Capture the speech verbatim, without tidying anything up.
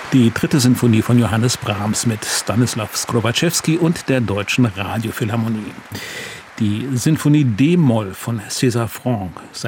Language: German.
Die dritte Sinfonie von Johannes Brahms mit Stanislaw Skrobaczewski und der Deutschen Radiophilharmonie. Die Sinfonie D-Moll von César Franck,